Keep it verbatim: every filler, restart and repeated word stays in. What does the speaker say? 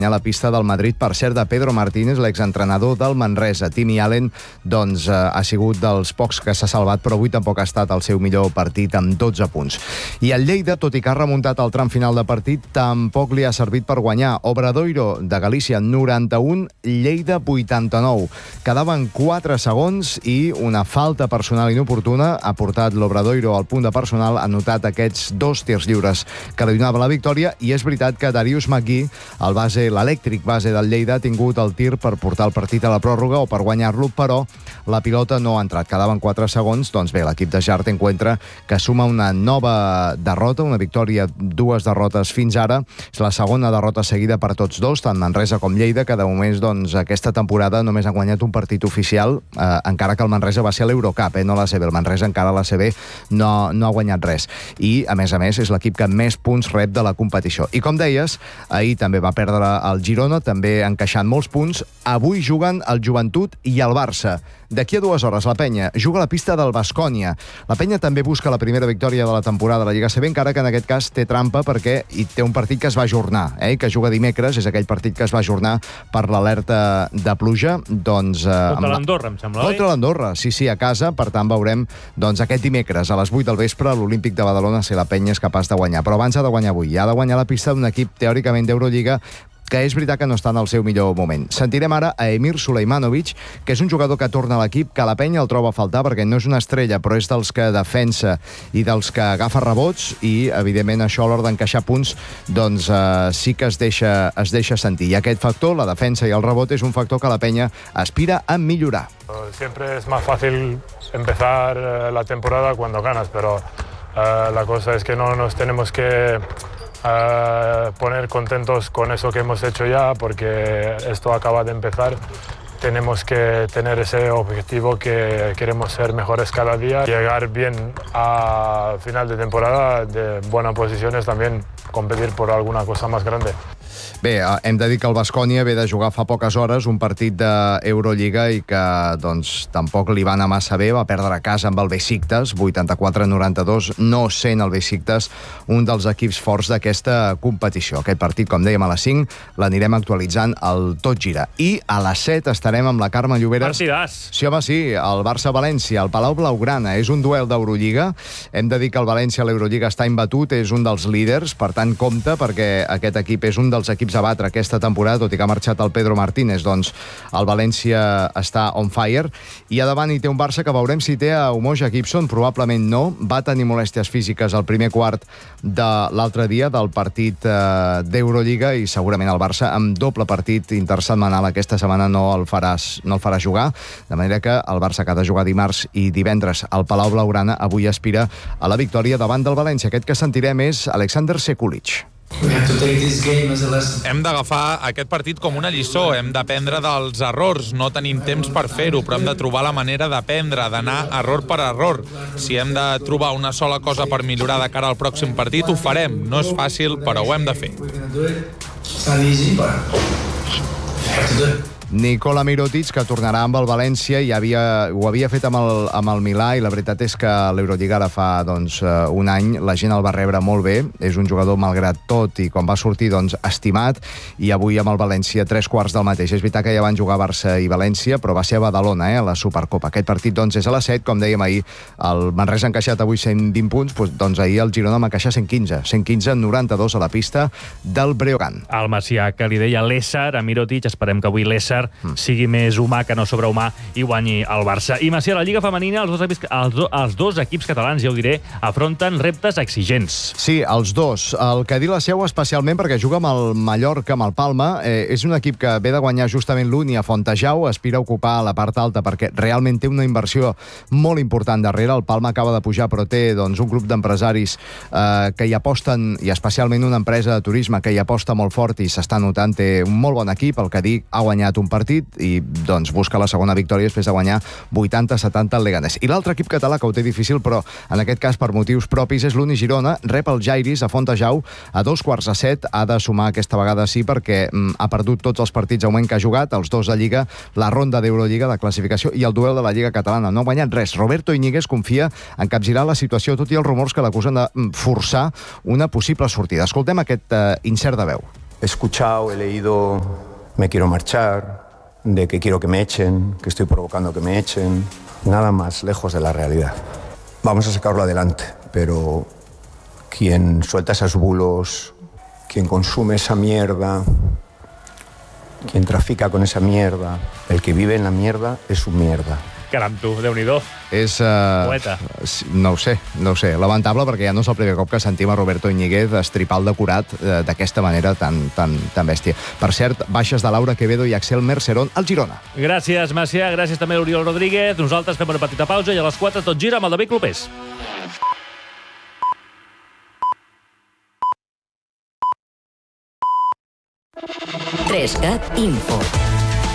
a la pista del Madrid, per cert, de Pedro Martínez, l'exentrenador del Manresa. Timmy Allen, doncs, eh, ha sigut dels pocs que s'ha salvat, però avui tampoc ha estat el seu millor partit, amb dotze punts. I el Lleida, tot i que ha remuntat al tram final de partit, tampoc li ha servit per guanyar. Obradoiro de Galícia, noranta-un, Lleida, vuitanta-nou. Quedaven quatre segons i una falta personal inoportuna ha portat l'Obradoiro al punt de personal, ha notat aquests dos tirs lliures que li donava la victòria, i és veritat que Darius McGee, el base l'elèctric base del Lleida, ha tingut el tir per portar el partit a la pròrroga o per guanyar-lo, però la pilota no ha entrat. Quedaven quatre segons. Doncs bé, l'equip de Jart encuentra que suma una nova derrota, una victòria, dues derrotes fins ara. És la segona derrota seguida per tots dos, tant Manresa com Lleida, que de moment, doncs, aquesta temporada només han guanyat un partit oficial, eh, encara que el Manresa va ser a l'Eurocup, eh, no a l'A C B. El Manresa encara a l'A C B no, no ha guanyat res. I, a més a més, és l'equip que més punts rep de la competició. I, com deies, ahir també va perdre el Girona, també encaixant molts punts. Avui juguen el Joventut i el Barça. D'aquí a dues hores la Penya juga a la pista del Baskonia. La Penya també busca la primera victòria de la temporada de la Lliga A C B, encara que en aquest cas té trampa perquè hi té un partit que es va ajornar, eh? que juga dimecres, és aquell partit que es va ajornar per l'alerta de pluja. Doncs, eh, contra l'Andorra, em sembla, oi? Contra l'Andorra, sí, sí, a casa. Per tant, veurem doncs, aquest dimecres a les vuit del vespre l'Olímpic de Badalona si la Penya és capaç de guanyar. Però abans ha de guanyar avui. Ha de guanyar la pista d'un equip teòricament d'Eurolliga que és veritat que no està en el seu millor moment. Sentirem ara a Emir Sulejmanovic, que és un jugador que torna a l'equip, que la Penya el troba a faltar perquè no és una estrella, però és dels que defensa i dels que agafa rebots, i, evidentment, això a l'hora d'encaixar punts, doncs eh, sí que es deixa, es deixa sentir. I aquest factor, la defensa i el rebot, és un factor que la Penya aspira a millorar. Siempre es más fácil empezar la temporada cuando ganas, pero uh, la cosa es que no nos tenemos que Uh, poner contentos con eso que hemos hecho ya, porque esto acaba de empezar. Tenemos que tener ese objetivo que queremos ser mejores cada día, llegar bien a final de temporada de buenas posiciones, también competir por alguna cosa más grande. Bé, hem de dir que el Baskonia ve de jugar fa poques hores un partit d'Eurolliga i que doncs, tampoc li va anar massa bé. Va perdre a casa amb el Besiktas, vuitanta-quatre a noranta-dos, no sent el Besiktas un dels equips forts d'aquesta competició. Aquest partit, com dèiem, a les cinc, l'anirem actualitzant al Tot Gira. I a les set estarem amb la Carme Lloberes. Partidàs. Sí, home, sí, el Barça-València, el Palau Blaugrana. És un duel d'Eurolliga. Hem de dir que el València a l'Eurolliga està imbatut, és un dels líders, per tant, compte, perquè aquest equip és un dels equips a batre aquesta temporada, tot i que ha marxat el Pedro Martínez. Doncs el València està on fire, i a davant hi té un Barça que veurem si té a Umoja Gibson. Probablement no. Va tenir molèsties físiques al primer quart de l'altre dia del partit eh, d'Eurolliga, i segurament el Barça amb doble partit intersetmanal aquesta setmana no el faràs, no el farà jugar, de manera que el Barça, que ha de jugar dimarts i divendres al Palau Blaugrana, avui aspira a la victòria davant del València. Aquest que sentirem és Alexander Sekulic. Hem d'agafar aquest partit com una lliçó, hem d'aprendre dels errors, no tenim temps per fer-ho, però hem de trobar la manera d'aprendre, d'anar error per error. Si hem de trobar una sola cosa per millorar de cara al pròxim partit, ho farem. No és fàcil, però ho hem de fer. Nikola Mirotic, que tornarà amb el València, i havia, ho havia fet amb el, amb el Milà, i la veritat és que l'Eurolliga ara fa doncs, un any la gent el va rebre molt bé. És un jugador, malgrat tot, i quan va sortir, doncs, estimat, i avui amb el València tres quarts del mateix. És veritat que ja van jugar Barça i València, però va ser a Badalona, eh, a la Supercopa. Aquest partit doncs, és a les set, com dèiem ahir. El Manresa ha encaixat avui cent vint punts, doncs, doncs ahir el Girona va encaixar cent quinze. cent quinze a noranta-dos a la pista del Breogán. El Macià, que li deia l'ésser a Mirotic, esperem que avui l'ésser sigui més humà que no sobrehumà i guanyi el Barça. I Macià, a la Lliga Femenina, els dos, equips, els, do, els dos equips catalans, ja ho diré, afronten reptes exigents. Sí, els dos. El Cadí la seu especialment perquè juga amb el Mallorca, amb el Palma. Eh, és un equip que ve de guanyar justament l'Uni a Fontejau, aspira a ocupar la part alta perquè realment té una inversió molt important darrere. El Palma acaba de pujar, però té doncs, un grup d'empresaris eh, que hi aposten, i especialment una empresa de turisme que hi aposta molt fort i s'està notant. Té un molt bon equip. El Cadí ha guanyat un partit i doncs busca la segona victòria després de guanyar vuitanta a setanta al Leganés. I l'altre equip català que ho té difícil, però en aquest cas per motius propis, és l'Uni Girona. Rep el Jairis a Fontejau a dos quarts a set. Ha de sumar aquesta vegada sí, perquè mm, ha perdut tots els partits augment que ha jugat, els dos de Lliga, la ronda d'Eurolliga de classificació i el duel de la Lliga catalana. No ha guanyat res. Roberto Íñiguez confia en capgirar la situació, tot i els rumors que l'acusen de forçar una possible sortida. Escoltem aquest eh, insert de veu. he escuchado, he leído, me quiero marchar, de que quiero que me echen, que estoy provocando que me echen. Nada más lejos de la realidad. Vamos a sacarlo adelante, pero quien suelta esos bulos, quien consume esa mierda, quien trafica con esa mierda, el que vive en la mierda és un mierda. Caram, tu, Déu-n'hi-do. És... Uh, Poeta. No ho sé, no ho sé. Lamentable, perquè ja no és el primer cop que sentim a Roberto Íñiguez estripar el decorat uh, d'aquesta manera tan, tan, tan bèstia. Per cert, baixes de Laura Quevedo i Axel Mercerón al Girona. Gràcies, Macià. Gràcies també a l'Oriol Rodríguez. Nosaltres fem una petita pausa i a les quatre tot gira amb el David Clopés. tres cat Info.